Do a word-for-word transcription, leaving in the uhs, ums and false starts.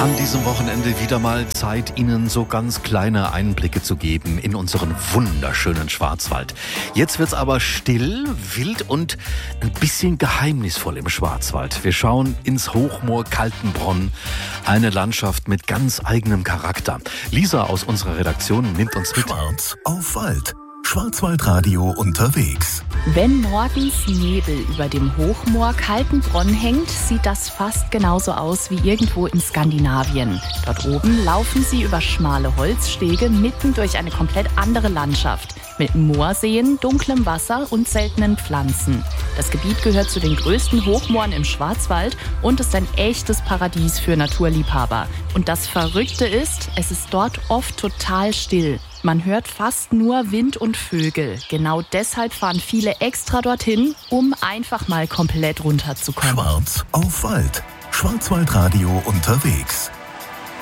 An diesem Wochenende wieder mal Zeit, Ihnen so ganz kleine Einblicke zu geben in unseren wunderschönen Schwarzwald. Jetzt wird's aber still, wild und ein bisschen geheimnisvoll im Schwarzwald. Wir schauen ins Hochmoor Kaltenbronn, eine Landschaft mit ganz eigenem Charakter. Lisa aus unserer Redaktion nimmt uns mit. Schwarz auf Wald. Schwarzwaldradio unterwegs. Wenn morgens Nebel über dem Hochmoor Kaltenbronn hängt, sieht das fast genauso aus wie irgendwo in Skandinavien. Dort oben laufen Sie über schmale Holzstege mitten durch eine komplett andere Landschaft. Mit Moorseen, dunklem Wasser und seltenen Pflanzen. Das Gebiet gehört zu den größten Hochmooren im Schwarzwald und ist ein echtes Paradies für Naturliebhaber. Und das Verrückte ist, es ist dort oft total still. Man hört fast nur Wind und Vögel. Genau deshalb fahren viele extra dorthin, um einfach mal komplett runterzukommen. Schwarz auf Wald. Schwarzwaldradio unterwegs.